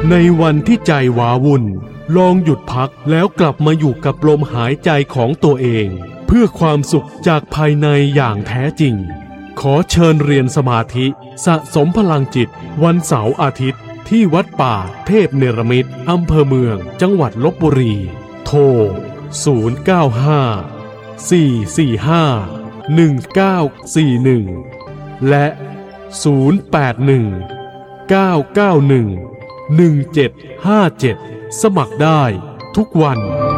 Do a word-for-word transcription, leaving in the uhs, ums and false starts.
ในวันที่ใจว้าวุ่นลองหยุดพักแล้วกลับมาอยู่กับลมหายใจของตัวเองเพื่อความสุขจากภายในอย่างแท้จริงขอเชิญเรียนสมาธิสะสมพลังจิตวันเสาร์อาทิตย์ที่วัดป่าเทพเนรมิตรอำเภอเมืองจังหวัดลพบุรีโทรศูนย์ เก้า ห้า สี่ สี่ ห้า หนึ่ง เก้า สี่ หนึ่งและศูนย์ แปด หนึ่ง เก้า เก้า หนึ่ง หนึ่ง เจ็ด ห้า เจ็ดสมัครได้ทุกวัน